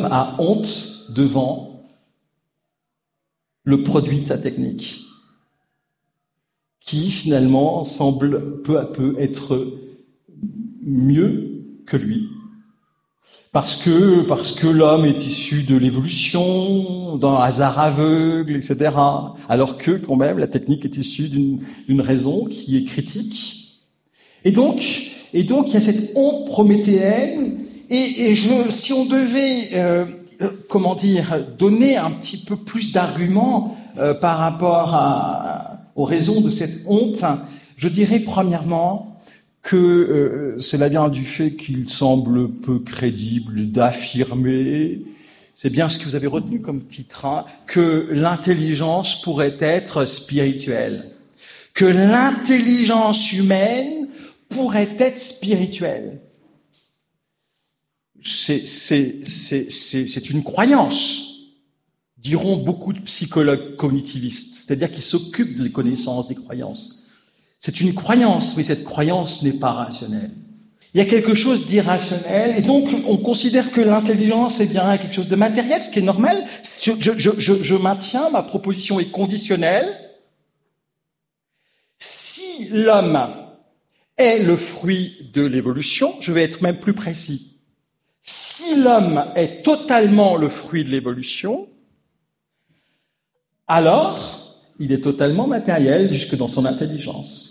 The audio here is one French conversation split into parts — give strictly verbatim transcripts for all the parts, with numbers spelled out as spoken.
l'homme a honte devant le produit de sa technique, qui finalement semble peu à peu être mieux que lui. Parce que, parce que l'homme est issu de l'évolution, d'un hasard aveugle, et cetera. Alors que, quand même, la technique est issue d'une, d'une raison qui est critique. Et donc, et donc, il y a cette honte prométhéenne. Et, et je, si on devait, euh, comment dire, donner un petit peu plus d'arguments euh, par rapport à, aux raisons de cette honte, je dirais premièrement que euh, cela vient du fait qu'il semble peu crédible d'affirmer, c'est bien ce que vous avez retenu comme titre, hein, que l'intelligence pourrait être spirituelle, que l'intelligence humaine pourrait être spirituelle. C'est, c'est, c'est, c'est, c'est une croyance, diront beaucoup de psychologues cognitivistes, c'est-à-dire qui s'occupent des connaissances, des croyances. C'est une croyance, mais cette croyance n'est pas rationnelle. Il y a quelque chose d'irrationnel, et donc on considère que l'intelligence est bien quelque chose de matériel, ce qui est normal. Je, je, je, je maintiens, ma proposition est conditionnelle. Si l'homme est le fruit de l'évolution, je vais être même plus précis. Si l'homme est totalement le fruit de l'évolution, alors il est totalement matériel jusque dans son intelligence.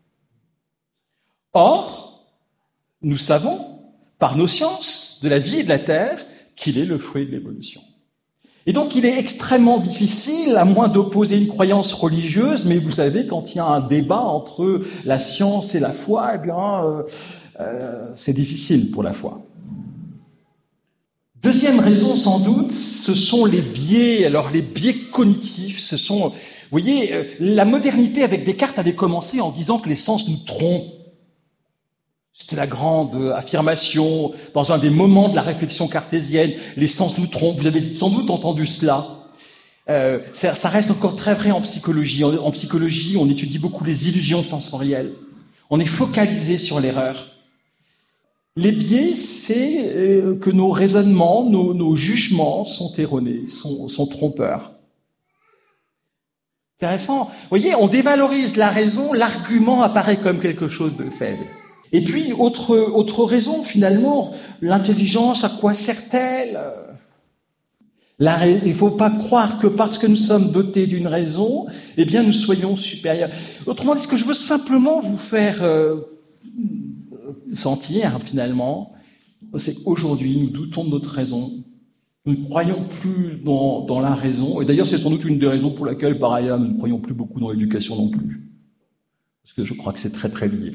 Or, nous savons, par nos sciences de la vie et de la Terre, qu'il est le fruit de l'évolution. Et donc, il est extrêmement difficile, à moins d'opposer une croyance religieuse, mais vous savez, quand il y a un débat entre la science et la foi, eh bien, euh, euh, c'est difficile pour la foi. Deuxième raison, sans doute, ce sont les biais. Alors, les biais cognitifs, ce sont... Vous voyez, la modernité avec Descartes avait commencé en disant que les sens nous trompent. C'était la grande affirmation dans un des moments de la réflexion cartésienne. Les sens nous trompent. Vous avez sans doute entendu cela. Euh, ça, ça reste encore très vrai en psychologie. En, en psychologie, on étudie beaucoup les illusions sensorielles. On est focalisé sur l'erreur. Les biais, c'est euh, que nos raisonnements, nos, nos jugements sont erronés, sont, sont trompeurs. Intéressant. Vous voyez, on dévalorise la raison, l'argument apparaît comme quelque chose de faible. Et puis, autre, autre raison, finalement, l'intelligence, à quoi sert-elle ? La, il ne faut pas croire que parce que nous sommes dotés d'une raison, eh bien, nous soyons supérieurs. Autrement dit, ce que je veux simplement vous faire euh, sentir, finalement, c'est qu'aujourd'hui, nous doutons de notre raison. Nous ne croyons plus dans, dans la raison. Et d'ailleurs, c'est sans doute une des raisons pour laquelle, par ailleurs, nous ne croyons plus beaucoup dans l'éducation non plus. Parce que je crois que c'est très, très lié.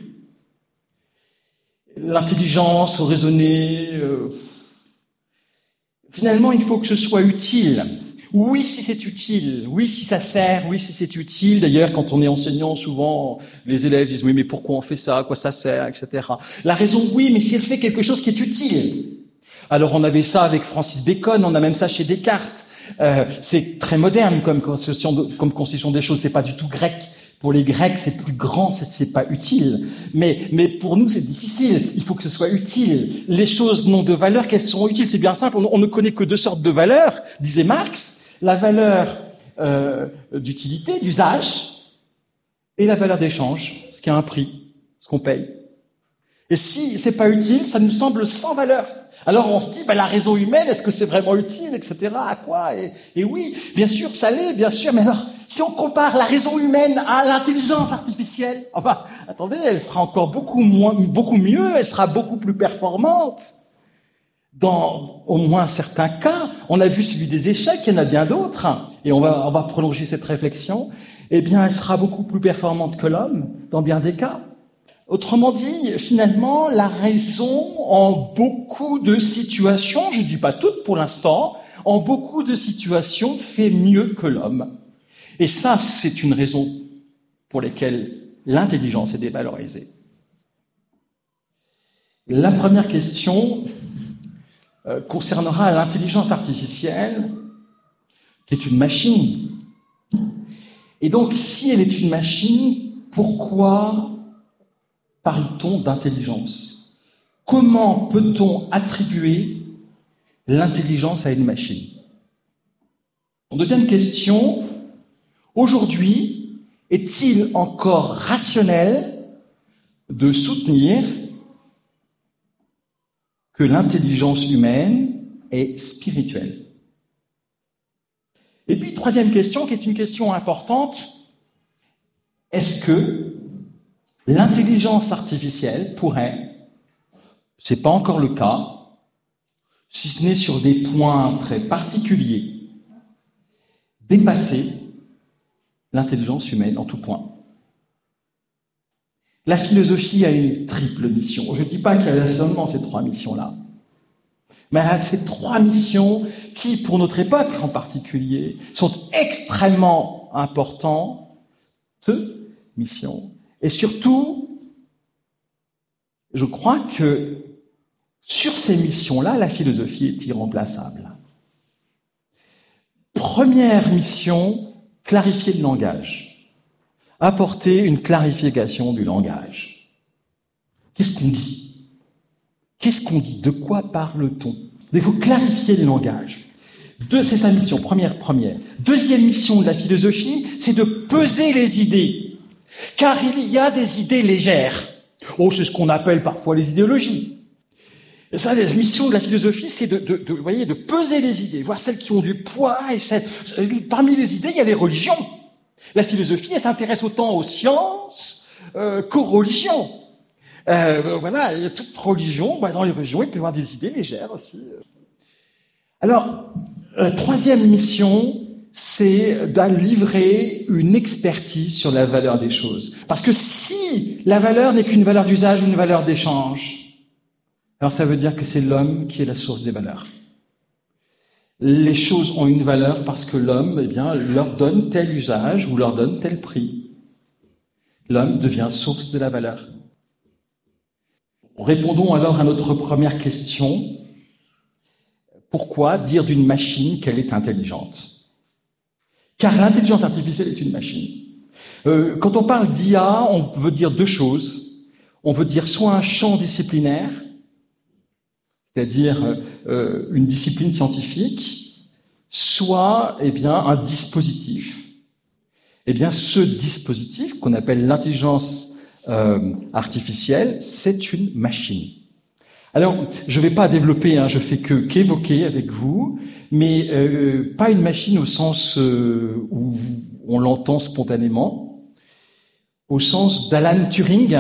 L'intelligence, raisonner, euh, finalement, il faut que ce soit utile. Oui, si c'est utile. Oui, si ça sert. Oui, si c'est utile. D'ailleurs, quand on est enseignant, souvent, les élèves disent « Oui, mais pourquoi on fait ça ? À quoi ça sert ?» et cetera. La raison, oui, mais si elle fait quelque chose qui est utile. Alors, on avait ça avec Francis Bacon, on a même ça chez Descartes. Euh, c'est très moderne comme conception, de, comme conception des choses. C'est pas du tout grec. Pour les Grecs, c'est plus grand, c'est, c'est pas utile. Mais, mais pour nous, c'est difficile. Il faut que ce soit utile. Les choses n'ont de valeur qu'elles sont utiles. C'est bien simple. On, on ne connaît que deux sortes de valeurs, disait Marx. La valeur euh, d'utilité, d'usage, et la valeur d'échange, ce qui a un prix, ce qu'on paye. Et si c'est pas utile, ça nous semble sans valeur. Alors on se dit, bah, la raison humaine, est-ce que c'est vraiment utile, et cetera. À quoi et, et oui, bien sûr, ça l'est, bien sûr. Mais alors, si on compare la raison humaine à l'intelligence artificielle, enfin, attendez, elle fera encore beaucoup moins, beaucoup mieux. Elle sera beaucoup plus performante. Dans au moins certains cas, on a vu celui des échecs, il y en a bien d'autres, et on va, on va prolonger cette réflexion. Eh bien, elle sera beaucoup plus performante que l'homme dans bien des cas. Autrement dit, finalement, la raison, en beaucoup de situations, je ne dis pas toutes pour l'instant, en beaucoup de situations, fait mieux que l'homme. Et ça, c'est une raison pour laquelle l'intelligence est dévalorisée. La première question euh, concernera l'intelligence artificielle, qui est une machine. Et donc, si elle est une machine, pourquoi parle-t-on d'intelligence ? Comment peut-on attribuer l'intelligence à une machine? Deuxième question, aujourd'hui, est-il encore rationnel de soutenir que l'intelligence humaine est spirituelle? Et puis, troisième question, qui est une question importante, est-ce que l'intelligence artificielle pourrait, c'est pas encore le cas, si ce n'est sur des points très particuliers, dépasser l'intelligence humaine en tout point? La philosophie a une triple mission. Je ne dis pas qu'il y a seulement ces trois missions-là, mais elle a ces trois missions qui, pour notre époque en particulier, sont extrêmement importantes missions. Et surtout, je crois que sur ces missions-là, la philosophie est irremplaçable. Première mission, clarifier le langage. Apporter une clarification du langage. Qu'est-ce qu'on dit? Qu'est-ce qu'on dit? De quoi parle-t-on? Il faut clarifier le langage. Deux, c'est sa mission, première, première. Deuxième mission de la philosophie, c'est de peser les idées. Car il y a des idées légères. Oh, c'est ce qu'on appelle parfois les idéologies. Et ça, la mission de la philosophie, c'est de, de, de, vous voyez, de peser les idées, voir celles qui ont du poids. Et celles... Parmi les idées, il y a les religions. La philosophie, elle s'intéresse autant aux sciences euh, qu'aux religions. Euh, voilà, il y a toute religion. Bah, dans les religions, il peut y avoir des idées légères aussi. Alors, la troisième mission, c'est de livrer une expertise sur la valeur des choses. Parce que si la valeur n'est qu'une valeur d'usage, une valeur d'échange, alors ça veut dire que c'est l'homme qui est la source des valeurs. Les choses ont une valeur parce que l'homme, eh bien, leur donne tel usage ou leur donne tel prix. L'homme devient source de la valeur. Répondons alors à notre première question. Pourquoi dire d'une machine qu'elle est intelligente? Car l'intelligence artificielle est une machine. Euh, quand on parle d'I A, on veut dire deux choses. On veut dire soit un champ disciplinaire, c'est-à-dire euh, une discipline scientifique, soit eh bien un dispositif. Eh bien, ce dispositif qu'on appelle l'intelligence euh, artificielle, c'est une machine. Alors, je ne vais pas développer, hein, je fais que qu'évoquer avec vous, mais euh, pas une machine au sens euh, où on l'entend spontanément, au sens d'Alan Turing,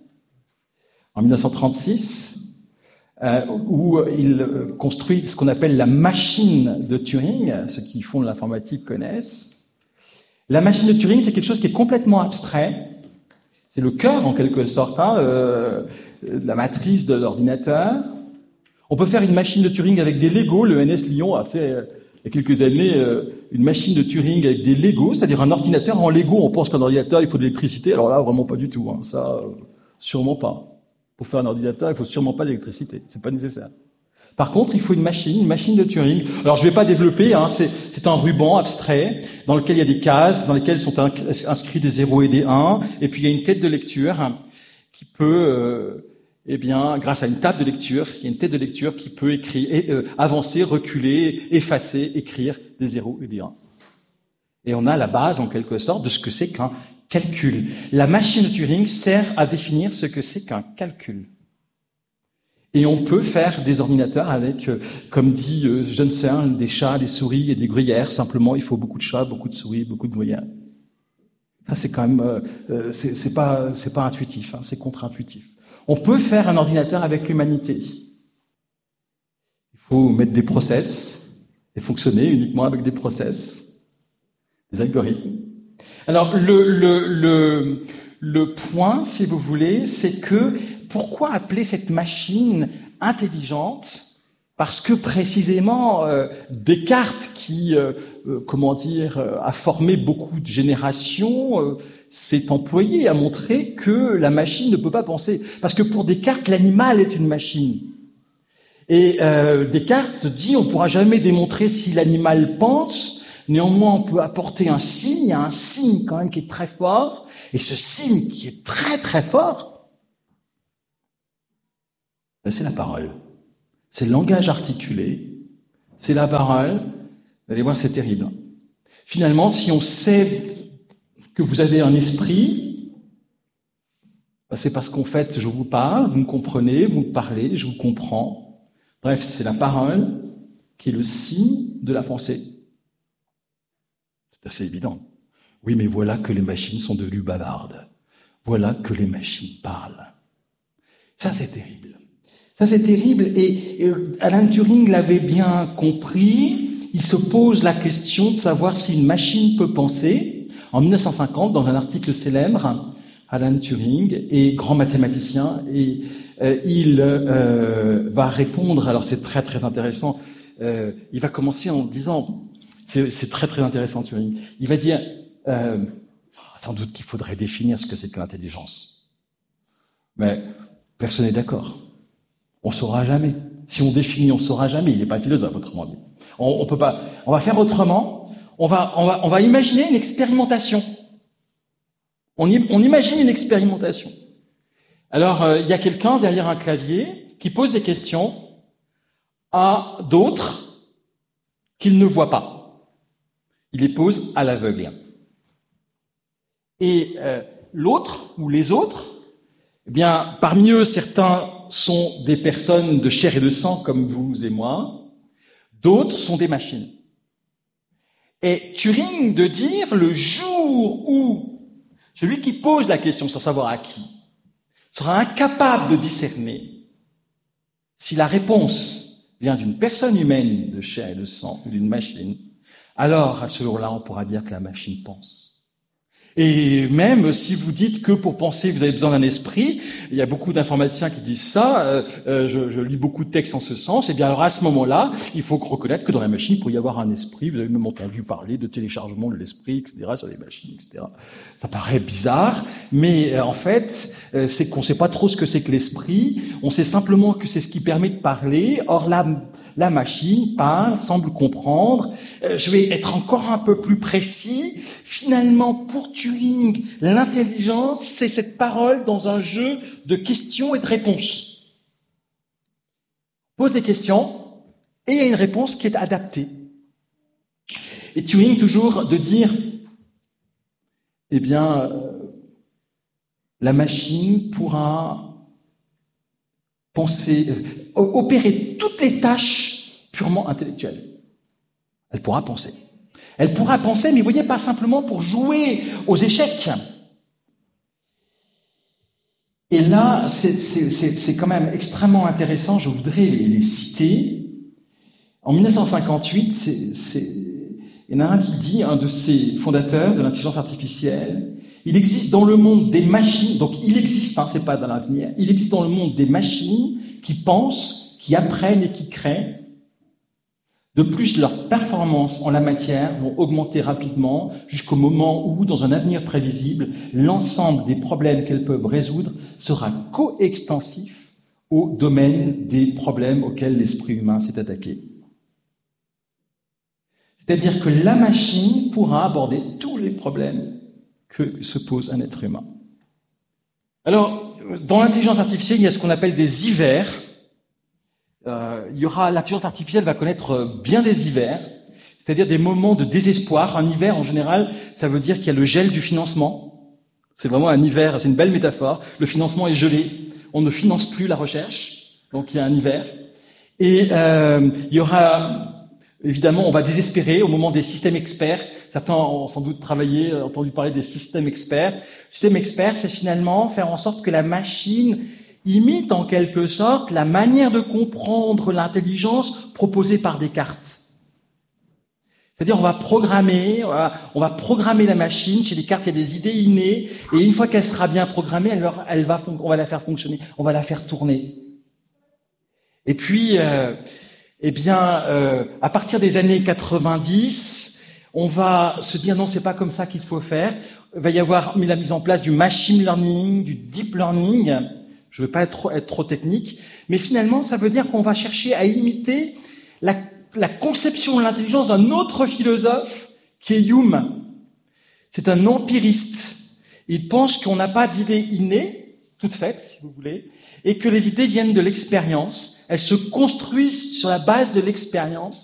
en dix-neuf cent trente-six, euh, où il construit ce qu'on appelle la machine de Turing, ceux qui font de l'informatique connaissent. La machine de Turing, c'est quelque chose qui est complètement abstrait. C'est le cœur, en quelque sorte, hein, euh, de la matrice de l'ordinateur. On peut faire une machine de Turing avec des Legos. Le N S Lyon a fait, euh, il y a quelques années, euh, une machine de Turing avec des Legos, c'est-à-dire un ordinateur en Lego. On pense qu'un ordinateur, il faut de l'électricité. Alors là, vraiment pas du tout. Hein. Ça, euh, sûrement pas. Pour faire un ordinateur, il faut sûrement pas d'électricité. C'est pas nécessaire. Par contre, il faut une machine, une machine de Turing. Alors, je vais pas développer, hein, c'est, c'est un ruban abstrait dans lequel il y a des cases, dans lesquelles sont inscrits des zéros et des uns, et puis il y a une tête de lecture qui peut, euh, eh bien, grâce à une table de lecture, il y a une tête de lecture qui peut écrire, et, euh, avancer, reculer, effacer, écrire des zéros et des uns. Et on a la base, en quelque sorte, de ce que c'est qu'un calcul. La machine de Turing sert à définir ce que c'est qu'un calcul. Et on peut faire des ordinateurs avec, euh, comme dit euh, Johnson, des chats, des souris et des gruyères. Simplement, il faut beaucoup de chats, beaucoup de souris, beaucoup de gruyères. Ça, c'est quand même, euh, c'est, c'est pas, c'est pas intuitif, hein, c'est contre-intuitif. On peut faire un ordinateur avec l'humanité. Il faut mettre des process et fonctionner uniquement avec des process, des algorithmes. Alors, le, le, le, le point, si vous voulez, c'est que pourquoi appeler cette machine intelligente? Parce que précisément euh, Descartes, qui, euh, euh, comment dire, euh, a formé beaucoup de générations, euh, s'est employé à montrer que la machine ne peut pas penser. Parce que pour Descartes, l'animal est une machine. Et euh, Descartes dit, on ne pourra jamais démontrer si l'animal pense. Néanmoins, on peut apporter un signe. Il y a un signe quand même qui est très fort. Et ce signe qui est très très fort, c'est la parole. C'est le langage articulé c'est la parole. Vous allez voir, c'est terrible. Finalement, si on sait que vous avez un esprit, c'est parce qu'en fait, je vous parle, vous me comprenez, vous me parlez, je vous comprends. Bref, c'est la parole qui est le signe de la pensée. C'est assez évident. Oui, mais voilà que les machines sont devenues bavardes. Voilà que les machines parlent. Ça, c'est terrible. Ça, c'est terrible. Et, et Alan Turing l'avait bien compris. Il se pose la question de savoir si une machine peut penser. En mille neuf cent cinquante, dans un article célèbre, Alan Turing est grand mathématicien et euh, il euh, va répondre. Alors, c'est très, très intéressant. Euh, il va commencer en disant... C'est, c'est très, très intéressant, Turing. Il va dire... Euh, sans doute qu'il faudrait définir ce que c'est que l'intelligence. Mais personne n'est d'accord. On saura jamais. Si on définit, on saura jamais. Il n'est pas philosophe, autrement dit. On, on peut pas. On va faire autrement. On va, on va, on va imaginer une expérimentation. On, y, on imagine une expérimentation. Alors, euh, il y a quelqu'un derrière un clavier qui pose des questions à d'autres qu'il ne voit pas. Il les pose à l'aveugle. Et euh, l'autre, ou les autres, eh bien, parmi eux, certains sont des personnes de chair et de sang, comme vous et moi. D'autres sont des machines. Et Turing de dire, le jour où celui qui pose la question sans savoir à qui sera incapable de discerner si la réponse vient d'une personne humaine de chair et de sang ou d'une machine, alors à ce jour-là, on pourra dire que la machine pense. Et même si vous dites que pour penser, vous avez besoin d'un esprit, il y a beaucoup d'informaticiens qui disent ça, euh, euh, je, je lis beaucoup de textes en ce sens, et bien alors à ce moment-là, il faut reconnaître que dans la machine, il peut y avoir un esprit. Vous avez même entendu parler de téléchargement de l'esprit, et cetera, sur les machines, et cetera. Ça paraît bizarre, mais euh, en fait, euh, c'est qu'on ne sait pas trop ce que c'est que l'esprit, on sait simplement que c'est ce qui permet de parler. Or la, la machine parle, semble comprendre. Euh, je vais être encore un peu plus précis. Finalement, pour Turing, l'intelligence, c'est cette parole dans un jeu de questions et de réponses. On pose des questions et il y a une réponse qui est adaptée. Et Turing, toujours, de dire, eh bien, euh, la machine pourra penser, euh, opérer toutes les tâches purement intellectuelles. Elle pourra penser. Elle pourra penser, mais vous voyez, pas simplement pour jouer aux échecs. Et là, c'est, c'est, c'est, c'est quand même extrêmement intéressant, je voudrais les, les citer. En mille neuf cent cinquante-huit, c'est, c'est, il y en a un qui dit, un de ces fondateurs de l'intelligence artificielle, il existe dans le monde des machines, donc il existe, hein, c'est pas dans l'avenir, il existe dans le monde des machines qui pensent, qui apprennent et qui créent. De plus, leurs performances en la matière vont augmenter rapidement jusqu'au moment où, dans un avenir prévisible, l'ensemble des problèmes qu'elles peuvent résoudre sera coextensif au domaine des problèmes auxquels l'esprit humain s'est attaqué. C'est-à-dire que la machine pourra aborder tous les problèmes que se pose un être humain. Alors, dans l'intelligence artificielle, il y a ce qu'on appelle des hivers. Euh, il y aura, l'intelligence artificielle va connaître bien des hivers, c'est-à-dire des moments de désespoir. Un hiver, en général, ça veut dire qu'il y a le gel du financement. C'est vraiment un hiver, c'est une belle métaphore. Le financement est gelé, on ne finance plus la recherche, donc il y a un hiver. Et euh, il y aura, évidemment, on va désespérer au moment des systèmes experts. Certains ont sans doute travaillé, entendu parler des systèmes experts. Système expert, c'est finalement faire en sorte que la machine imite en quelque sorte la manière de comprendre l'intelligence proposée par Descartes. C'est-à-dire on va programmer, on va, on va programmer la machine. Chez Descartes, il y a des idées innées, et une fois qu'elle sera bien programmée, elle, elle va, on va la faire fonctionner, on va la faire tourner. Et puis, euh, eh bien, euh, à partir des années quatre-vingt-dix, on va se dire non, c'est pas comme ça qu'il faut faire. Il va y avoir la mise en place du machine learning, du deep learning. Je ne veux pas être trop, être trop technique, mais finalement, ça veut dire qu'on va chercher à imiter la, la conception de l'intelligence d'un autre philosophe qui est Hume. C'est un empiriste. Il pense qu'on n'a pas d'idées innées, toutes faites, si vous voulez, et que les idées viennent de l'expérience. Elles se construisent sur la base de l'expérience.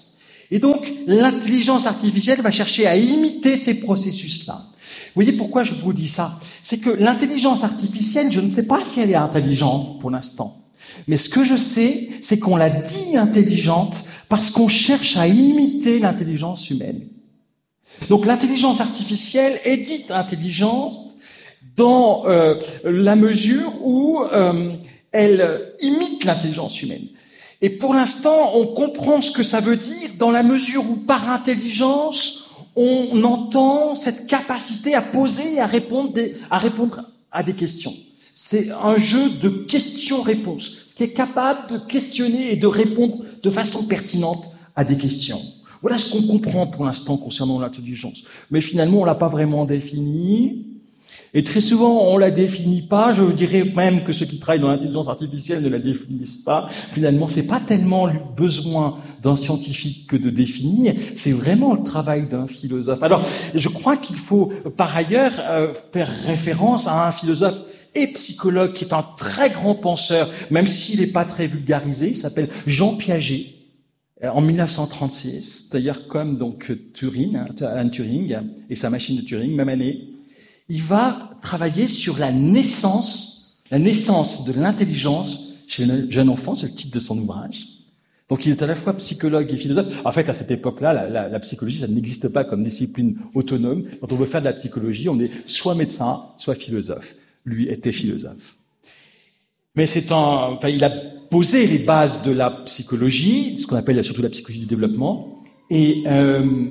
Et donc, l'intelligence artificielle va chercher à imiter ces processus-là. Vous voyez pourquoi je vous dis ça? C'est que l'intelligence artificielle, je ne sais pas si elle est intelligente pour l'instant. Mais ce que je sais, c'est qu'on la dit intelligente parce qu'on cherche à imiter l'intelligence humaine. Donc l'intelligence artificielle est dite intelligente dans euh, la mesure où euh, elle imite l'intelligence humaine. Et pour l'instant, on comprend ce que ça veut dire dans la mesure où par intelligence, on entend cette capacité à poser et à répondre, des, à répondre à des questions. C'est un jeu de questions-réponses, ce qui est capable de questionner et de répondre de façon pertinente à des questions. Voilà ce qu'on comprend pour l'instant concernant l'intelligence. Mais finalement, on l'a pas vraiment défini. Et très souvent, on la définit pas. Je dirais même que ceux qui travaillent dans l'intelligence artificielle ne la définissent pas. Finalement, c'est pas tellement le besoin d'un scientifique que de définir. C'est vraiment le travail d'un philosophe. Alors, je crois qu'il faut par ailleurs euh, faire référence à un philosophe et psychologue qui est un très grand penseur, même s'il n'est pas très vulgarisé. Il s'appelle Jean Piaget. En mille neuf cent trente-six, d'ailleurs comme donc Turing, hein, Alan Turing et sa machine de Turing, même année, il va travailler sur la naissance, la naissance de l'intelligence chez le jeune enfant, c'est le titre de son ouvrage. Donc il est à la fois psychologue et philosophe. En fait, à cette époque-là, la, la, la psychologie, ça n'existe pas comme discipline autonome. Quand on veut faire de la psychologie, on est soit médecin, soit philosophe. Lui était philosophe. Mais c'est un, enfin, il a posé les bases de la psychologie, ce qu'on appelle surtout la psychologie du développement, et euh,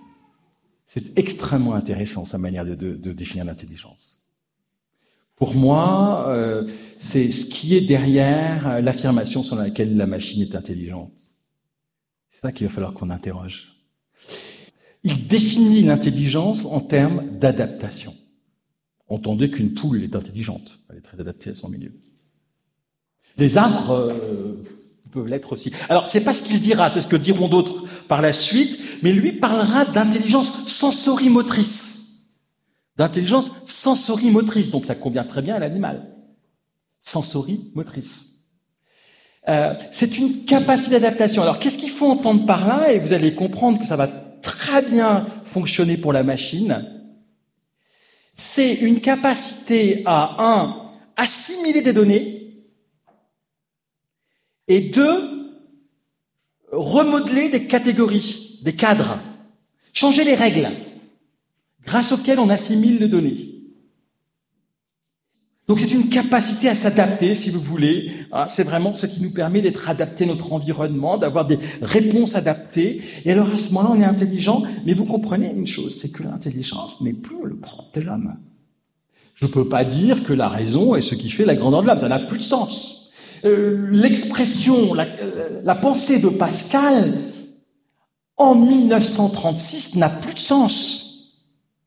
c'est extrêmement intéressant sa manière de, de, de définir l'intelligence. Pour moi, euh, c'est ce qui est derrière l'affirmation selon laquelle la machine est intelligente. C'est ça qu'il va falloir qu'on interroge. Il définit l'intelligence en termes d'adaptation. Entendez qu'une poule est intelligente, elle est très adaptée à son milieu. Les arbres euh, peuvent l'être aussi. Alors, c'est pas ce qu'il dira, c'est ce que diront d'autres par la suite, mais lui parlera d'intelligence sensorimotrice. D'intelligence sensorimotrice, donc ça convient très bien à l'animal. Sensorimotrice. Euh, c'est une capacité d'adaptation. Alors, qu'est-ce qu'il faut entendre par là? Et vous allez comprendre que ça va très bien fonctionner pour la machine. C'est une capacité à, un, assimiler des données, et deux, remodeler des catégories, des cadres, changer les règles grâce auxquelles on assimile les données. Donc c'est une capacité à s'adapter, si vous voulez. C'est vraiment ce qui nous permet d'être adaptés à notre environnement, d'avoir des réponses adaptées. Et alors à ce moment-là, on est intelligent. Mais vous comprenez une chose, c'est que l'intelligence n'est plus le propre de l'homme. Je ne peux pas dire que la raison est ce qui fait la grandeur de l'homme. Ça n'a plus de sens. Euh, l'expression, la, euh, la pensée de Pascal, en mille neuf cent trente-six, n'a plus de sens.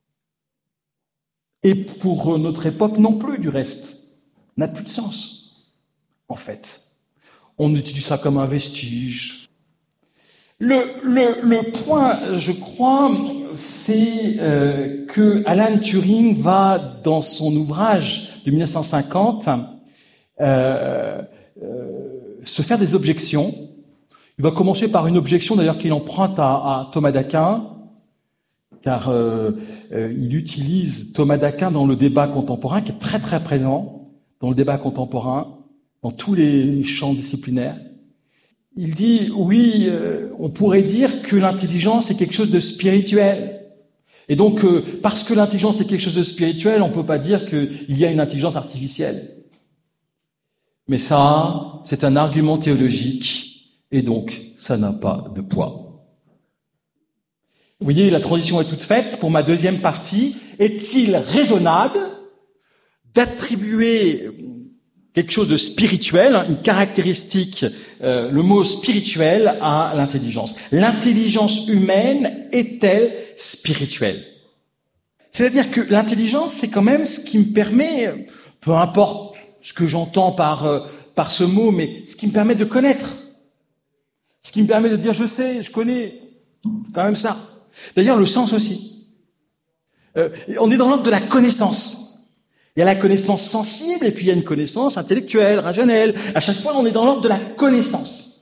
Et pour notre époque non plus, du reste, n'a plus de sens, en fait. On utilise ça comme un vestige. Le, le, le point, je crois, c'est euh, que Alan Turing va, dans son ouvrage de mille neuf cent cinquante, euh, Euh, se faire des objections. Il va commencer par une objection d'ailleurs qu'il emprunte à, à Thomas d'Aquin, car euh, euh, il utilise Thomas d'Aquin dans le débat contemporain, qui est très très présent dans le débat contemporain, dans tous les champs disciplinaires. Il dit, oui, euh, on pourrait dire que l'intelligence est quelque chose de spirituel. Et donc, euh, parce que l'intelligence est quelque chose de spirituel, on peut pas dire qu'il y a une intelligence artificielle. Mais ça, c'est un argument théologique, et donc, ça n'a pas de poids. Vous voyez, la transition est toute faite. Pour ma deuxième partie, est-il raisonnable d'attribuer quelque chose de spirituel, une caractéristique, euh, le mot spirituel, à l'intelligence? L'intelligence humaine est-elle spirituelle? C'est-à-dire que l'intelligence, c'est quand même ce qui me permet, peu importe ce que j'entends par euh, par ce mot, mais ce qui me permet de connaître, ce qui me permet de dire je sais, je connais, quand même ça. D'ailleurs, le sens aussi. Euh, on est dans l'ordre de la connaissance. Il y a la connaissance sensible et puis il y a une connaissance intellectuelle, rationnelle. À chaque fois, on est dans l'ordre de la connaissance.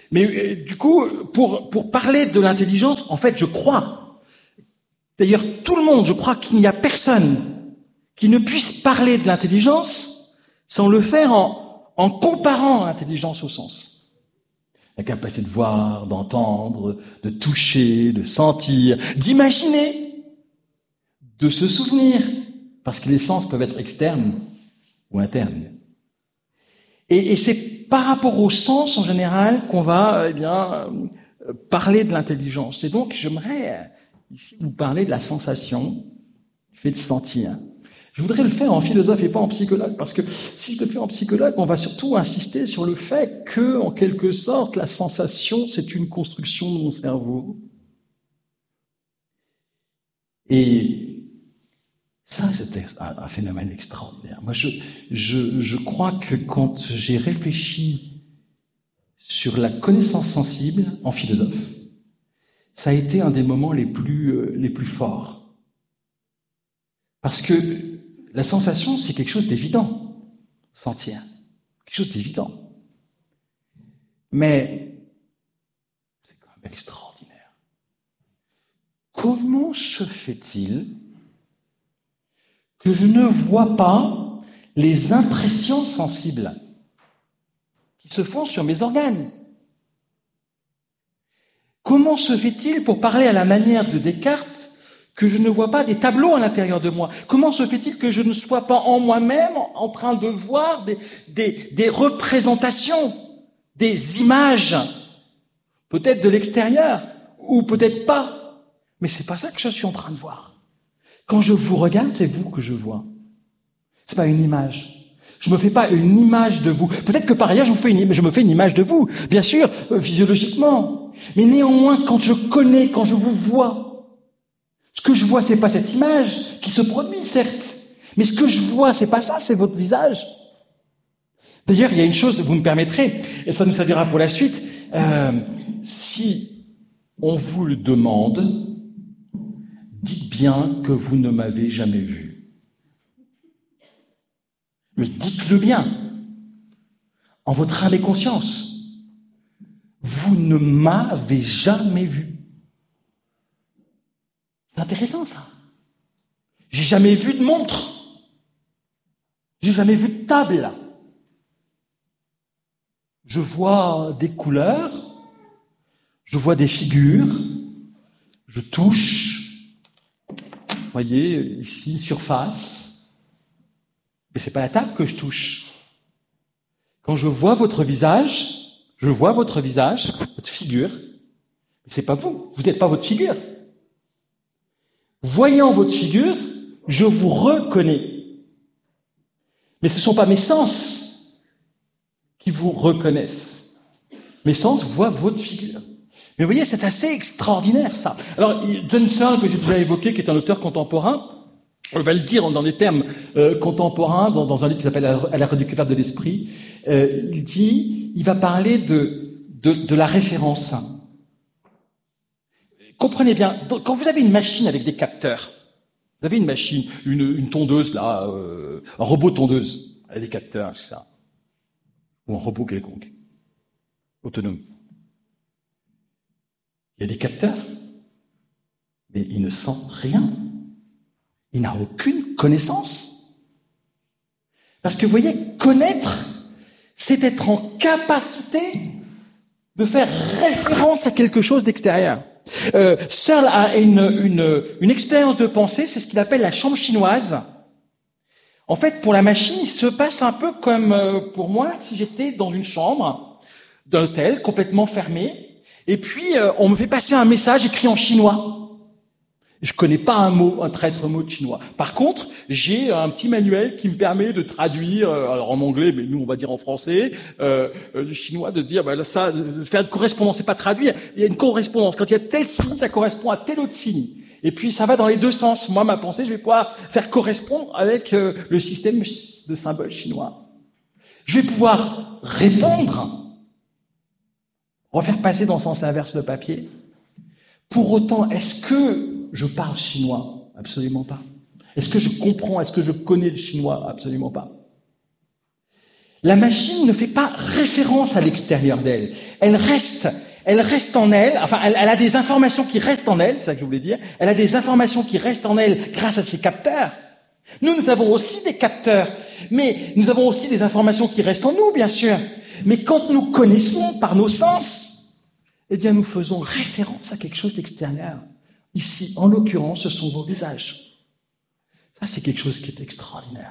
Mais euh, du coup, pour pour parler de l'intelligence, en fait, je crois. D'ailleurs, tout le monde, je crois qu'il n'y a personne qui ne puisse parler de l'intelligence sans le faire en, en comparant l'intelligence au sens. La capacité de voir, d'entendre, de toucher, de sentir, d'imaginer, de se souvenir, parce que les sens peuvent être externes ou internes. Et, et c'est par rapport au sens en général qu'on va, eh bien, parler de l'intelligence. Et donc, j'aimerais ici vous parler de la sensation, du fait de sentir. Je voudrais le faire en philosophe et pas en psychologue, parce que si je le fais en psychologue, on va surtout insister sur le fait que, en quelque sorte, la sensation, c'est une construction de mon cerveau. Et ça, c'était un, un phénomène extraordinaire. Moi, je, je, je crois que quand j'ai réfléchi sur la connaissance sensible en philosophe, ça a été un des moments les plus, euh, les plus forts. Parce que la sensation, c'est quelque chose d'évident, sentir. Quelque chose d'évident. Mais c'est quand même extraordinaire. Comment se fait-il que je ne vois pas les impressions sensibles qui se font sur mes organes? Comment se fait-il, pour parler à la manière de Descartes, que je ne vois pas des tableaux à l'intérieur de moi? Comment se fait-il que je ne sois pas en moi-même en train de voir des, des, des représentations, des images, peut-être de l'extérieur, ou peut-être pas? Mais c'est pas ça que je suis en train de voir. Quand je vous regarde, c'est vous que je vois. C'est pas une image. Je me fais pas une image de vous. Peut-être que par ailleurs, je, vous fais une, je me fais une image de vous, bien sûr, euh, physiologiquement. Mais néanmoins, quand je connais, quand je vous vois, ce que je vois, c'est pas cette image qui se produit, certes. Mais ce que je vois, c'est pas ça, c'est votre visage. D'ailleurs, il y a une chose, vous me permettrez, et ça nous servira pour la suite. Euh, si on vous le demande, dites bien que vous ne m'avez jamais vu. Mais dites-le bien, en votre âme et conscience. Vous ne m'avez jamais vu. C'est intéressant, ça. J'ai jamais vu de montre. J'ai jamais vu de table. Je vois des couleurs, je vois des figures, je touche. Vous voyez, ici, surface. Mais c'est pas la table que je touche. Quand je vois votre visage, je vois votre visage, votre figure, mais c'est pas vous. Vous n'êtes pas votre figure. Voyant votre figure, je vous reconnais. Mais ce ne sont pas mes sens qui vous reconnaissent. Mes sens voient votre figure. Mais vous voyez, c'est assez extraordinaire, ça. Alors, John Searle, que j'ai déjà évoqué, qui est un auteur contemporain, on va le dire dans des termes euh, contemporains, dans, dans un livre qui s'appelle « À la redécouverte de l'esprit », euh, il dit, il va parler de, de, de la référence. Comprenez bien, quand vous avez une machine avec des capteurs, vous avez une machine, une, une tondeuse là, euh, un robot tondeuse avec des capteurs, c'est ça, ou un robot quelconque, autonome. Il y a des capteurs, mais il ne sent rien. Il n'a aucune connaissance. Parce que vous voyez, connaître, c'est être en capacité de faire référence à quelque chose d'extérieur. Euh, Searle a une, une, une expérience de pensée, c'est ce qu'il appelle la chambre chinoise. En fait, pour la machine, il se passe un peu comme euh, pour moi, si j'étais dans une chambre d'un hôtel complètement fermée, et puis euh, on me fait passer un message écrit en chinois. Je connais pas un mot, un traître mot de chinois. Par contre, j'ai un petit manuel qui me permet de traduire, euh, alors en anglais, mais nous on va dire en français, euh, euh, du chinois, de dire, bah là, ça, de faire une correspondance, c'est pas traduire, il y a une correspondance. Quand il y a tel signe, ça correspond à tel autre signe. Et puis ça va dans les deux sens. Moi, ma pensée, je vais pouvoir faire correspondre avec euh, le système de symboles chinois. Je vais pouvoir répondre, refaire passer dans le sens inverse le papier. Pour autant, est-ce que je parle chinois? Absolument pas. Est-ce que je comprends? Est-ce que je connais le chinois? Absolument pas. La machine ne fait pas référence à l'extérieur d'elle. Elle reste, elle reste en elle, enfin, elle, elle a des informations qui restent en elle, c'est ça que je voulais dire. Elle a des informations qui restent en elle grâce à ses capteurs. Nous, nous avons aussi des capteurs, mais nous avons aussi des informations qui restent en nous, bien sûr. Mais quand nous connaissons par nos sens, eh bien, nous faisons référence à quelque chose d'extérieur. Ici, en l'occurrence, ce sont vos visages. Ça, c'est quelque chose qui est extraordinaire.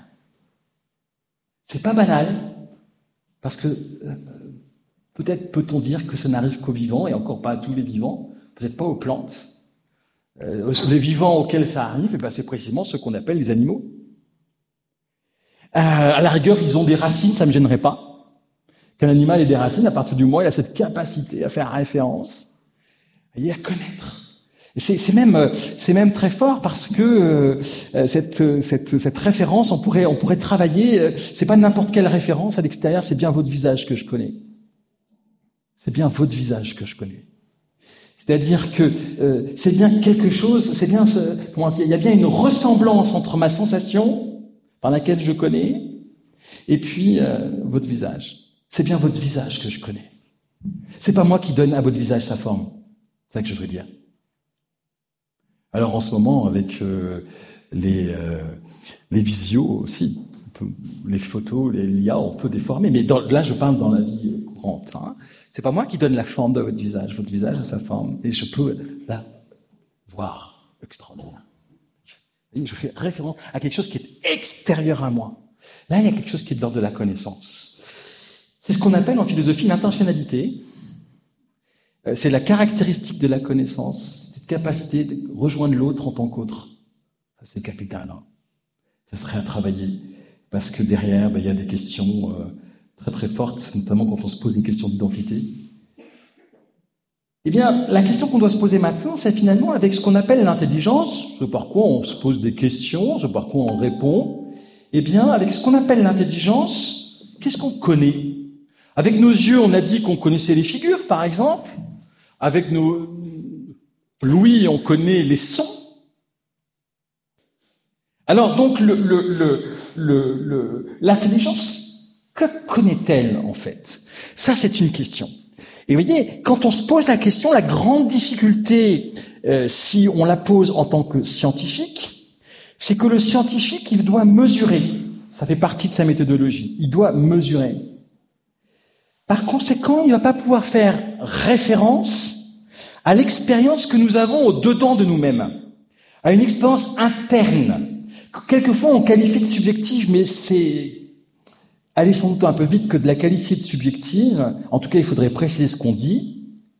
C'est pas banal, parce que euh, peut-être peut-on dire que ça n'arrive qu'aux vivants, et encore pas à tous les vivants, peut-être pas aux plantes. Euh, les vivants auxquels ça arrive, eh ben, c'est précisément ce qu'on appelle les animaux. Euh, à la rigueur, ils ont des racines, ça me gênerait pas. Qu'un animal ait des racines, à partir du moment où il a cette capacité à faire référence et à connaître. C'est, c'est même, c'est même très fort parce que euh, cette, cette, cette référence, on pourrait, on pourrait travailler. Euh, c'est pas n'importe quelle référence à l'extérieur, c'est bien votre visage que je connais. C'est bien votre visage que je connais. C'est-à-dire que euh, c'est bien quelque chose, c'est bien, ce, comment dire, il y a bien une ressemblance entre ma sensation par laquelle je connais et puis euh, votre visage. C'est bien votre visage que je connais. C'est pas moi qui donne à votre visage sa forme. C'est ça que je veux dire. Alors en ce moment, avec euh, les, euh, les visios aussi, on peut, les photos, les l'I A, on peut déformer. Mais dans, là, je parle dans la vie courante. Hein. C'est pas moi qui donne la forme de votre visage. Votre visage a sa forme. Et je peux la voir. Extraordinaire. Je fais référence à quelque chose qui est extérieur à moi. Là, il y a quelque chose qui est de l'ordre de la connaissance. C'est ce qu'on appelle en philosophie l'intentionnalité. C'est la caractéristique de la connaissance, cette capacité de rejoindre l'autre en tant qu'autre. Ça, c'est capital. Hein. Ça serait à travailler. Parce que derrière, ben, il y a des questions euh, très très fortes, notamment quand on se pose une question d'identité. Eh bien, la question qu'on doit se poser maintenant, c'est finalement avec ce qu'on appelle l'intelligence, ce par quoi on se pose des questions, ce par quoi on répond. Eh bien, avec ce qu'on appelle l'intelligence, qu'est-ce qu'on connaît ? Avec nos yeux, on a dit qu'on connaissait les figures, par exemple. Avec nos l'ouïe, on connaît les sons. Alors donc, le, le, le, le, le, l'intelligence, que connaît-elle en fait ? Ça, c'est une question. Et vous voyez, quand on se pose la question, la grande difficulté, euh, si on la pose en tant que scientifique, c'est que le scientifique, il doit mesurer. Ça fait partie de sa méthodologie. Il doit mesurer. Par conséquent, il ne va pas pouvoir faire référence à l'expérience que nous avons au-dedans de nous-mêmes, à une expérience interne. Quelquefois, on qualifie de subjective, mais c'est aller sans doute un peu vite que de la qualifier de subjective. En tout cas, il faudrait préciser ce qu'on dit.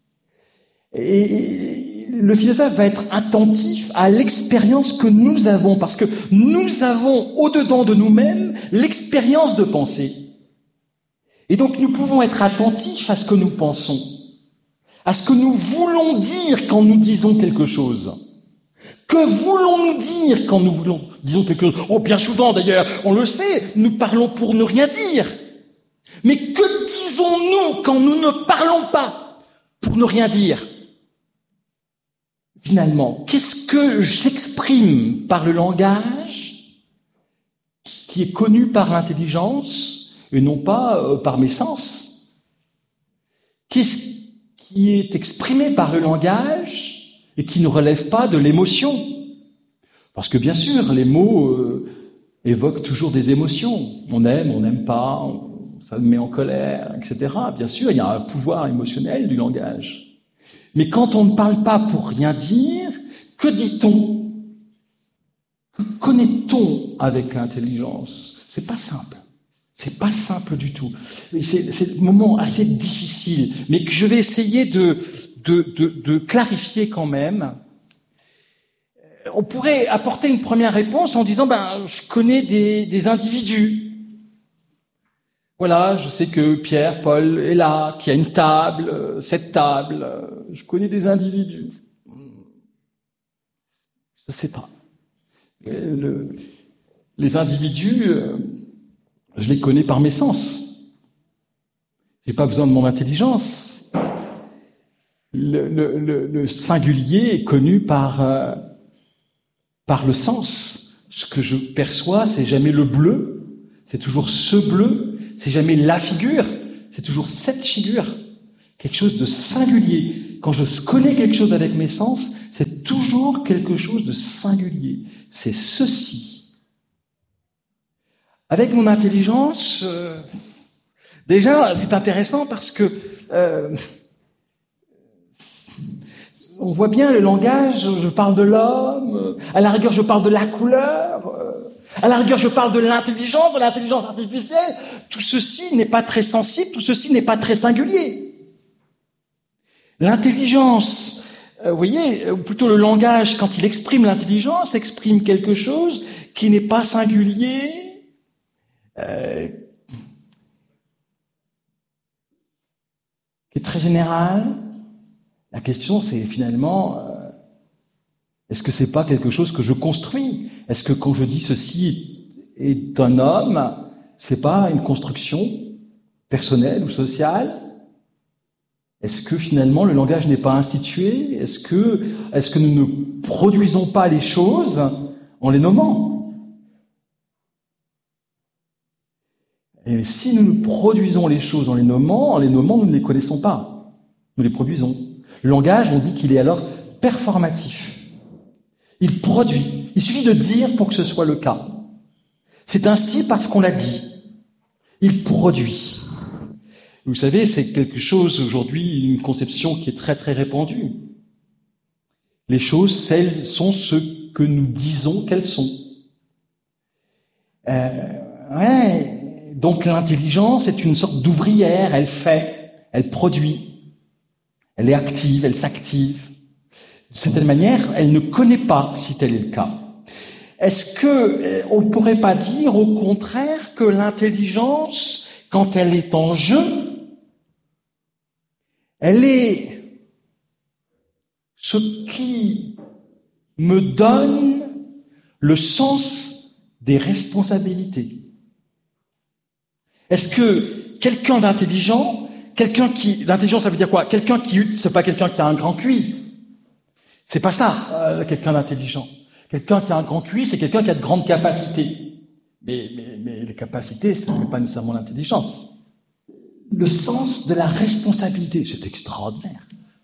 Et le philosophe va être attentif à l'expérience que nous avons, parce que nous avons au-dedans de nous-mêmes l'expérience de penser. Et donc nous pouvons être attentifs à ce que nous pensons, à ce que nous voulons dire quand nous disons quelque chose. Que voulons-nous dire quand nous voulons, disons quelque chose ? Oh, bien souvent d'ailleurs, on le sait, nous parlons pour ne rien dire. Mais que disons-nous quand nous ne parlons pas pour ne rien dire ? Finalement, qu'est-ce que j'exprime par le langage qui est connu par l'intelligence et non pas euh, par mes sens? Qu'est-ce qui est exprimé par le langage et qui ne relève pas de l'émotion? Parce que bien sûr, les mots euh, évoquent toujours des émotions. On aime, on n'aime pas, on, ça me met en colère, et cetera. Bien sûr, il y a un pouvoir émotionnel du langage. Mais quand on ne parle pas pour rien dire, que dit-on ? Que connaît-on avec l'intelligence ? C'est pas simple. C'est pas simple du tout. C'est, c'est un moment assez difficile, mais que je vais essayer de, de, de, de clarifier quand même. On pourrait apporter une première réponse en disant, ben, je connais des, des individus. Voilà, je sais que Pierre, Paul est là, qu'il y a une table, cette table. Je connais des individus. Je sais pas. Le, les individus, je les connais par mes sens. J'ai pas besoin de mon intelligence. Le, le, le, le singulier est connu par euh, par le sens. Ce que je perçois, c'est jamais le bleu, c'est toujours ce bleu. c'est jamais la figure, c'est toujours cette figure. Quelque chose de singulier. Quand je connais quelque chose avec mes sens, c'est toujours quelque chose de singulier. C'est ceci. Avec mon intelligence, euh, déjà, c'est intéressant parce que euh, on voit bien le langage, je parle de l'homme, à la rigueur je parle de la couleur, à la rigueur je parle de l'intelligence, de l'intelligence artificielle. Tout ceci n'est pas très sensible, tout ceci n'est pas très singulier. L'intelligence, euh, vous voyez, ou plutôt le langage, quand il exprime l'intelligence, exprime quelque chose qui n'est pas singulier, euh, qui est très général. La question, c'est finalement, euh, est-ce que c'est pas quelque chose que je construis? Est-ce que quand je dis ceci est un homme, c'est pas une construction personnelle ou sociale? Est-ce que finalement le langage n'est pas institué? Est-ce que, est-ce que nous ne produisons pas les choses en les nommant? Et si nous produisons les choses en les nommant, en les nommant, nous ne les connaissons pas. Nous les produisons. Le langage, on dit qu'il est alors performatif. Il produit. Il suffit de dire pour que ce soit le cas. C'est ainsi parce qu'on l'a dit. Il produit. Vous savez, c'est quelque chose aujourd'hui, une conception qui est très très répandue. Les choses, celles sont ce que nous disons qu'elles sont. Euh, ouais. Donc l'intelligence est une sorte d'ouvrière, elle fait, elle produit, elle est active, elle s'active. De certaine manière, elle ne connaît pas si tel est le cas. Est-ce que on ne pourrait pas dire au contraire que l'intelligence, quand elle est en jeu, elle est ce qui me donne le sens des responsabilités. Est-ce que quelqu'un d'intelligent, quelqu'un qui, l'intelligence ça veut dire quoi? Quelqu'un qui, c'est pas quelqu'un qui a un grand Q I. C'est pas ça, euh, quelqu'un d'intelligent. Quelqu'un qui a un grand Q I, c'est quelqu'un qui a de grandes capacités. Mais, mais, mais les capacités, ce n'est pas nécessairement l'intelligence. Le sens de la responsabilité, c'est extraordinaire.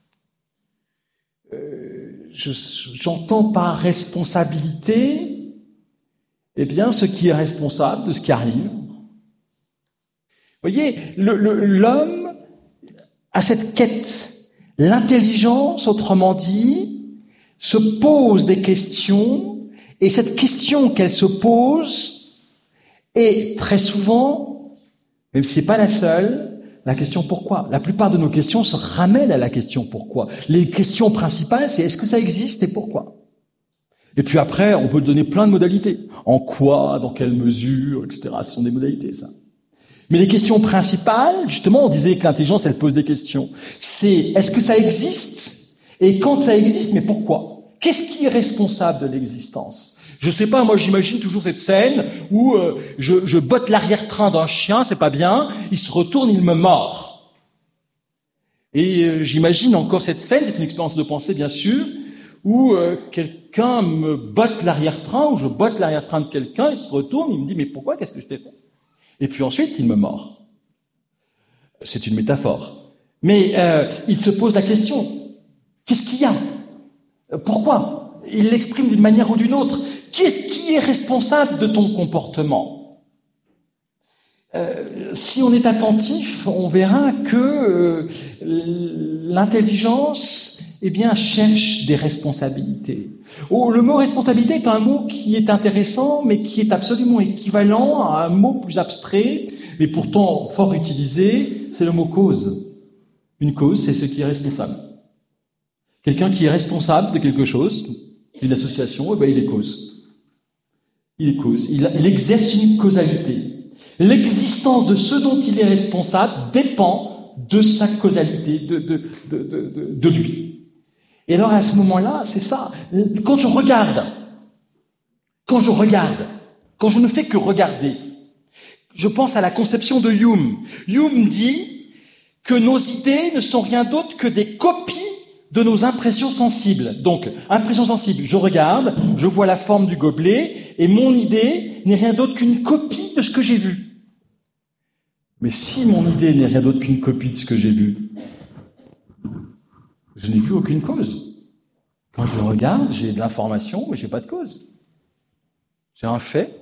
Euh, je, j'entends par responsabilité, eh bien, ce qui est responsable de ce qui arrive. Vous voyez, le, le, l'homme a cette quête. L'intelligence, autrement dit, se pose des questions, et cette question qu'elle se pose est très souvent, même si c'est pas la seule, la question pourquoi. La plupart de nos questions se ramènent à la question pourquoi. Les questions principales, c'est est-ce que ça existe et pourquoi. Et puis après, on peut donner plein de modalités. En quoi, dans quelle mesure, et cetera. Ce sont des modalités, ça. Mais les questions principales, justement, on disait que l'intelligence, elle pose des questions. C'est est-ce que ça existe? Et quand ça existe, mais pourquoi? Qu'est-ce qui est responsable de l'existence? Je sais pas, moi j'imagine toujours cette scène où euh, je, je botte l'arrière-train d'un chien, c'est pas bien, il se retourne, il me mord. Et euh, j'imagine encore cette scène, c'est une expérience de pensée bien sûr, où euh, quelqu'un me botte l'arrière-train, ou je botte l'arrière-train de quelqu'un, il se retourne, il me dit mais pourquoi, qu'est-ce que je t'ai fait? Et puis ensuite il me mord. C'est une métaphore. Mais euh, il se pose la question, qu'est-ce qu'il y a? Pourquoi? Il l'exprime d'une manière ou d'une autre. Qu'est-ce qui est responsable de ton comportement? euh, Si on est attentif, on verra que euh, l'intelligence, eh bien, cherche des responsabilités. Oh, le mot responsabilité est un mot qui est intéressant, mais qui est absolument équivalent à un mot plus abstrait, mais pourtant fort utilisé, c'est le mot cause. Une cause, c'est ce qui est responsable. Quelqu'un qui est responsable de quelque chose, d'une association, eh ben, il est cause. Il est cause. Il, il exerce une causalité. L'existence de ce dont il est responsable dépend de sa causalité, de, de, de, de, de, de lui. Et alors, à ce moment-là, c'est ça. Quand je regarde, quand je regarde, quand je ne fais que regarder, je pense à la conception de Hume. Hume dit que nos idées ne sont rien d'autre que des copies de nos impressions sensibles. Donc, impression sensible, je regarde, je vois la forme du gobelet, et mon idée n'est rien d'autre qu'une copie de ce que j'ai vu. Mais si mon idée n'est rien d'autre qu'une copie de ce que j'ai vu, je n'ai vu aucune cause. Quand je regarde, j'ai de l'information, mais j'ai pas de cause. J'ai un fait,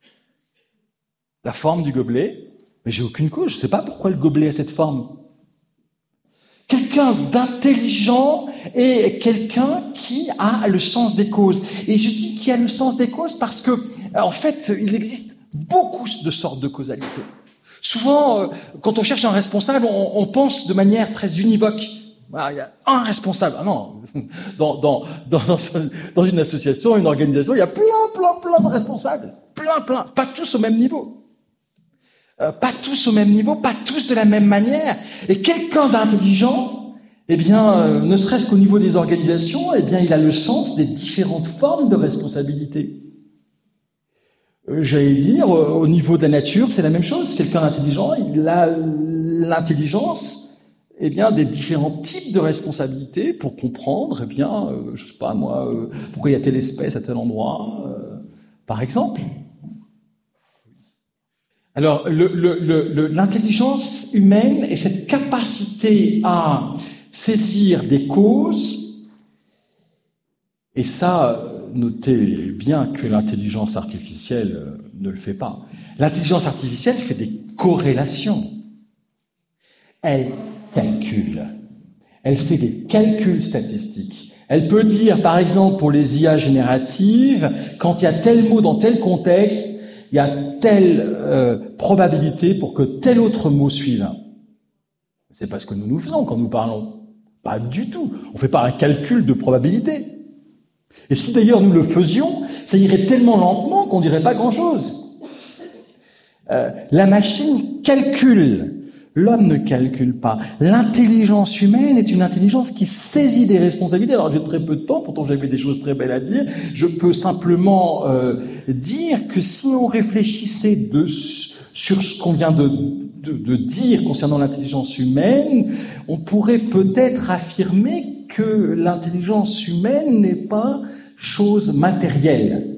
la forme du gobelet, mais j'ai aucune cause. Je ne sais pas pourquoi le gobelet a cette forme. Quelqu'un d'intelligent est quelqu'un qui a le sens des causes. Et je dis qu'il a le sens des causes parce que, en fait, il existe beaucoup de sortes de causalité. Souvent, quand on cherche un responsable, on, on pense de manière très univoque. Voilà, il y a un responsable. Ah non, dans, dans, dans, dans une association, une organisation, il y a plein, plein, plein de responsables. Plein, plein. Pas tous au même niveau. Euh, pas tous au même niveau, pas tous de la même manière. Et quelqu'un d'intelligent, eh bien, euh, ne serait-ce qu'au niveau des organisations, eh bien, il a le sens des différentes formes de responsabilité. Euh, j'allais dire, euh, au niveau de la nature, c'est la même chose. Quelqu'un d'intelligent, il a l'intelligence, eh bien, des différents types de responsabilités pour comprendre, eh bien, euh, je sais pas moi, euh, pourquoi il y a telle espèce à tel endroit, euh, par exemple. Alors, le, le, le, l'intelligence humaine est cette capacité à saisir des causes, et ça, notez bien que l'intelligence artificielle ne le fait pas. L'intelligence artificielle fait des corrélations. Elle calcule. Elle fait des calculs statistiques. Elle peut dire, par exemple, pour les I A génératives, quand il y a tel mot dans tel contexte, il y a telle euh, probabilité pour que tel autre mot suive. C'est pas ce que nous nous faisons quand nous parlons. Pas du tout. On fait pas un calcul de probabilité. Et si d'ailleurs nous le faisions, ça irait tellement lentement qu'on dirait pas grand-chose. Euh, la machine calcule. L'homme ne calcule pas. L'intelligence humaine est une intelligence qui saisit des responsabilités. Alors j'ai très peu de temps, pourtant j'avais des choses très belles à dire. Je peux simplement euh, dire que si on réfléchissait de, sur ce qu'on vient de, de, de dire concernant l'intelligence humaine, on pourrait peut-être affirmer que l'intelligence humaine n'est pas chose matérielle.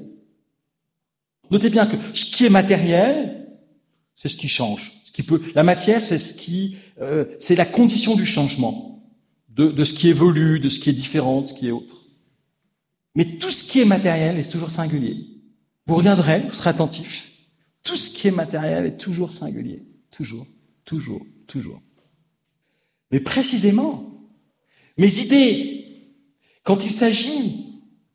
Notez bien que ce qui est matériel, c'est ce qui change. Qui peut, la matière, c'est ce qui, euh, c'est la condition du changement, de, de ce qui évolue, de ce qui est différent, de ce qui est autre. Mais tout ce qui est matériel est toujours singulier. Vous regarderez, vous serez attentif. Tout ce qui est matériel est toujours singulier, toujours, toujours, toujours. Mais précisément, mes idées, quand il s'agit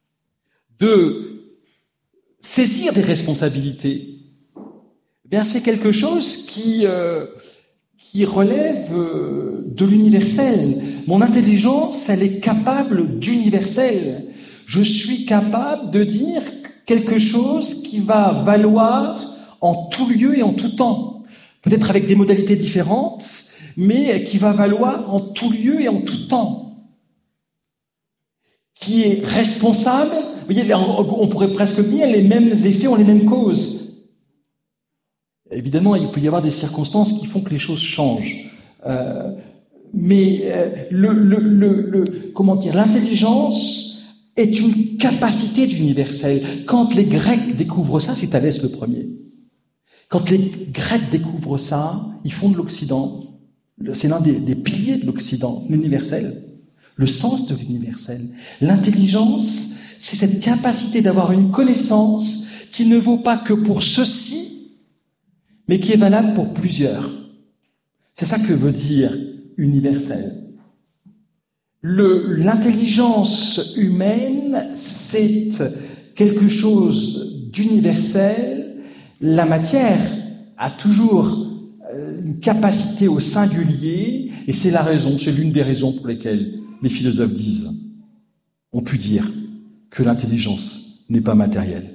de saisir des responsabilités, eh bien, c'est quelque chose qui euh, qui relève euh, de l'universel. Mon intelligence, elle est capable d'universel. Je suis capable de dire quelque chose qui va valoir en tout lieu et en tout temps. Peut-être avec des modalités différentes, mais qui va valoir en tout lieu et en tout temps. Qui est responsable. Vous voyez, on pourrait presque dire les mêmes effets ont les mêmes causes. Évidemment, il peut y avoir des circonstances qui font que les choses changent. Euh, mais euh, le, le, le, le, comment dire, l'intelligence est une capacité d'universel. Quand les Grecs découvrent ça, c'est Thalès le premier. Quand les Grecs découvrent ça, ils font de l'Occident. C'est l'un des, des piliers de l'Occident, l'universel. Le sens de l'universel. L'intelligence, c'est cette capacité d'avoir une connaissance qui ne vaut pas que pour ceci, mais qui est valable pour plusieurs. C'est ça que veut dire universel. Le, l'intelligence humaine, c'est quelque chose d'universel. La matière a toujours une capacité au singulier, et c'est la raison, c'est l'une des raisons pour lesquelles les philosophes disent, ont pu dire que l'intelligence n'est pas matérielle.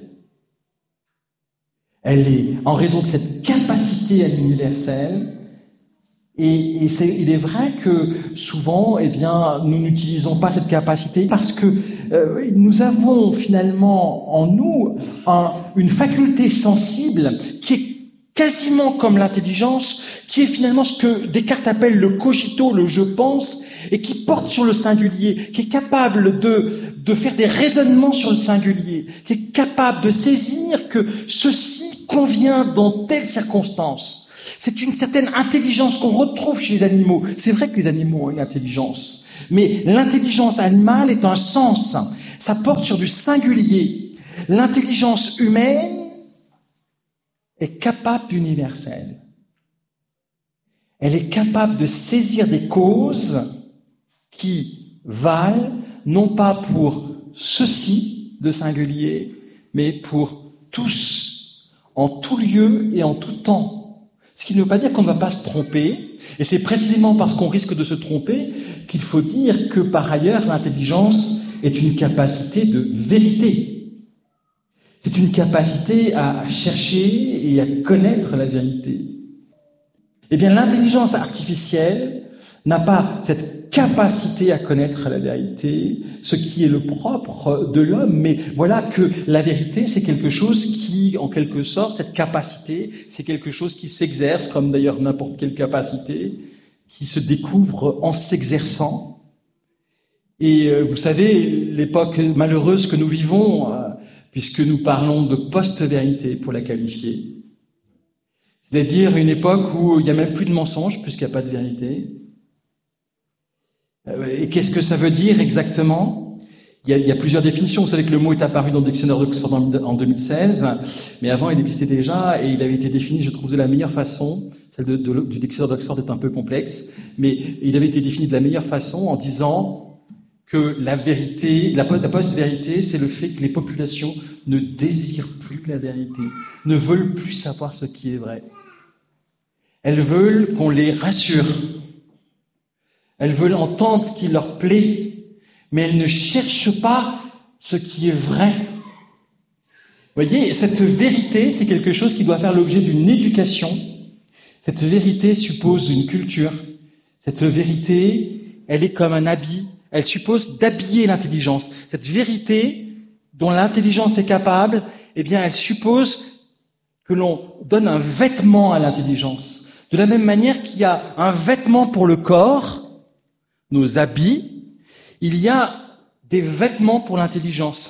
Elle est en raison de cette capacité à l'universel, et, et c'est, il est vrai que souvent, eh bien, nous n'utilisons pas cette capacité parce que euh, nous avons finalement en nous un, une faculté sensible qui est quasiment comme l'intelligence, qui est finalement ce que Descartes appelle le cogito, le je pense, et qui porte sur le singulier, qui est capable de, de faire des raisonnements sur le singulier, qui est capable de saisir que ceci convient dans telle circonstance, C'est une certaine intelligence qu'on retrouve chez les animaux. C'est vrai que les animaux ont une intelligence, mais l'intelligence animale est un sens. Ça porte sur du singulier. L'intelligence humaine est capable d'universel. Elle est capable de saisir des causes qui valent non pas pour ceci de singulier, mais pour tous, en tout lieu et en tout temps. Ce qui ne veut pas dire qu'on ne va pas se tromper, et c'est précisément parce qu'on risque de se tromper qu'il faut dire que par ailleurs l'intelligence est une capacité de vérité. C'est une capacité à chercher et à connaître la vérité. Eh bien, l'intelligence artificielle n'a pas cette capacité à connaître la vérité, ce qui est le propre de l'homme, mais voilà que la vérité, c'est quelque chose qui, en quelque sorte, cette capacité, c'est quelque chose qui s'exerce, comme d'ailleurs n'importe quelle capacité, qui se découvre en s'exerçant. Et euh, vous savez, l'époque malheureuse que nous vivons, euh, puisque nous parlons de post-vérité pour la qualifier, c'est-à-dire une époque où il n'y a même plus de mensonges, puisqu'il n'y a pas de vérité. Et qu'est-ce que ça veut dire exactement ? il y, a, il y a plusieurs définitions. Vous savez que le mot est apparu dans le dictionnaire d'Oxford en deux mille seize, mais avant il existait déjà, et il avait été défini, je trouve, de la meilleure façon. Celle de, de, du dictionnaire d'Oxford est un peu complexe, mais il avait été défini de la meilleure façon en disant que la vérité, la, la post-vérité, c'est le fait que les populations ne désirent plus la vérité, ne veulent plus savoir ce qui est vrai. Elles veulent qu'on les rassure. Elles veulent entendre ce qui leur plaît, mais elles ne cherchent pas ce qui est vrai. Vous voyez, cette vérité, c'est quelque chose qui doit faire l'objet d'une éducation. Cette vérité suppose une culture. Cette vérité, elle est comme un habit. Elle suppose d'habiller l'intelligence. Cette vérité dont l'intelligence est capable, eh bien, elle suppose que l'on donne un vêtement à l'intelligence. De la même manière qu'il y a un vêtement pour le corps, nos habits, il y a des vêtements pour l'intelligence.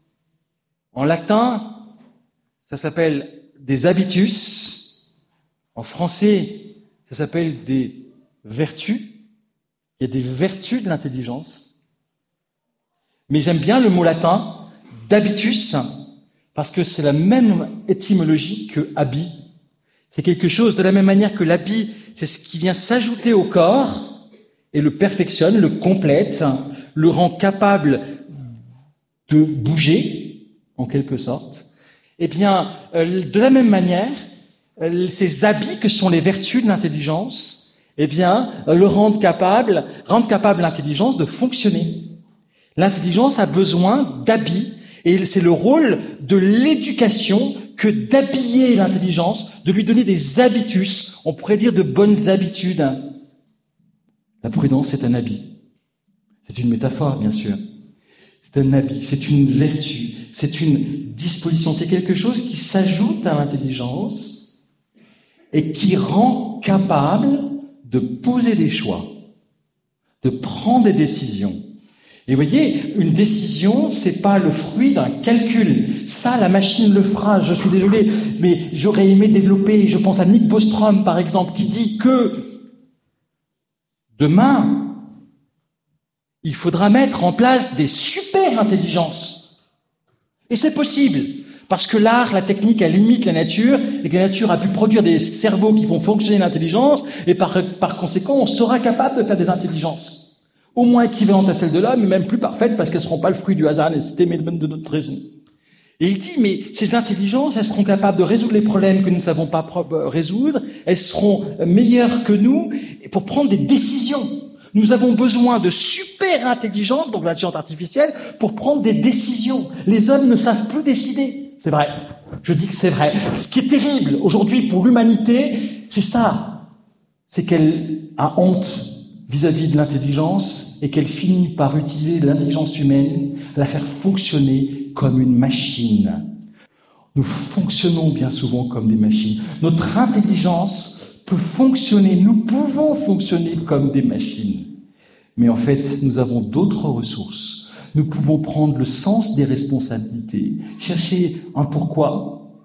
En latin, ça s'appelle des habitus. En français, ça s'appelle des vertus. Il y a des vertus de l'intelligence. Mais j'aime bien le mot latin, d'habitus, parce que c'est la même étymologie que habit. C'est quelque chose de la même manière que l'habit, c'est ce qui vient s'ajouter au corps et le perfectionne, le complète, le rend capable de bouger, en quelque sorte. Eh bien, de la même manière, ces habits que sont les vertus de l'intelligence, eh bien, le rendent capable, rendent capable l'intelligence de fonctionner. L'intelligence a besoin d'habits, et c'est le rôle de l'éducation que d'habiller l'intelligence, de lui donner des habitus, on pourrait dire de bonnes habitudes. La prudence, c'est un habit. C'est une métaphore, bien sûr. C'est un habit, c'est une vertu, c'est une disposition, c'est quelque chose qui s'ajoute à l'intelligence et qui rend capable de poser des choix, de prendre des décisions. Et vous voyez, une décision, c'est pas le fruit d'un calcul. Ça, la machine le fera. Je suis désolé, mais j'aurais aimé développer, je pense à Nick Bostrom, par exemple, qui dit que demain, il faudra mettre en place des super intelligences. Et c'est possible. Parce que l'art, la technique, elle limite la nature, et que la nature a pu produire des cerveaux qui font fonctionner l'intelligence, et par, par conséquent, on sera capable de faire des intelligences au moins équivalentes à celles de l'homme, mais même plus parfaites, parce qu'elles ne seront pas le fruit du hasard nécessité, mais même de notre raison. Et il dit, mais ces intelligences, elles seront capables de résoudre les problèmes que nous ne savons pas résoudre, elles seront meilleures que nous pour prendre des décisions. Nous avons besoin de super intelligence, donc l'intelligence artificielle, pour prendre des décisions. Les hommes ne savent plus décider. C'est vrai. Je dis que c'est vrai. Ce qui est terrible aujourd'hui pour l'humanité, c'est ça. C'est qu'elle a honte vis-à-vis de l'intelligence et qu'elle finit par utiliser l'intelligence humaine à la faire fonctionner comme une machine. Nous fonctionnons bien souvent comme des machines. Notre intelligence peut fonctionner, nous pouvons fonctionner comme des machines. Mais en fait, nous avons d'autres ressources. Nous pouvons prendre le sens des responsabilités, chercher un pourquoi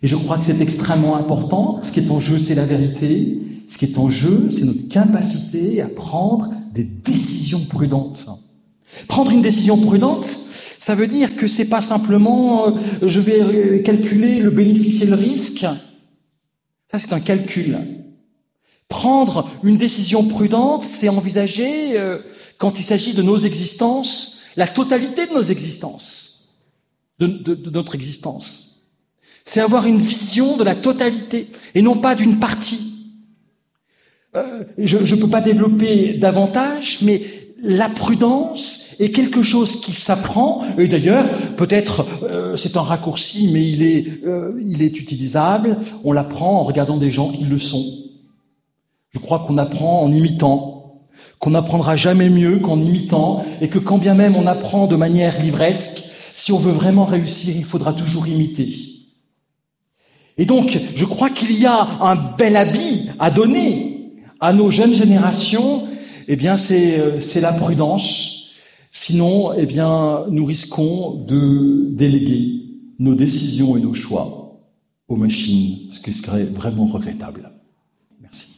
Et je crois que c'est extrêmement important. Ce qui est en jeu, c'est la vérité. Ce qui est en jeu, c'est notre capacité à prendre des décisions prudentes. Prendre une décision prudente, ça veut dire que c'est pas simplement euh, je vais calculer le bénéfice et le risque. Ça, c'est un calcul. Prendre une décision prudente, c'est envisager, euh, quand il s'agit de nos existences, la totalité de nos existences, de, de, de notre existence. C'est avoir une vision de la totalité et non pas d'une partie. Euh, je ne peux pas développer davantage, mais la prudence est quelque chose qui s'apprend. Et d'ailleurs, peut-être euh, c'est un raccourci, mais il est, euh, il est utilisable. On l'apprend en regardant des gens qui le sont. Je crois qu'on apprend en imitant, qu'on n'apprendra jamais mieux qu'en imitant, et que quand bien même on apprend de manière livresque, si on veut vraiment réussir, il faudra toujours imiter. Et donc, je crois qu'il y a un bel habit à donner à nos jeunes générations, eh bien, c'est, c'est la prudence. Sinon, eh bien, nous risquons de déléguer nos décisions et nos choix aux machines, ce qui serait vraiment regrettable. Merci.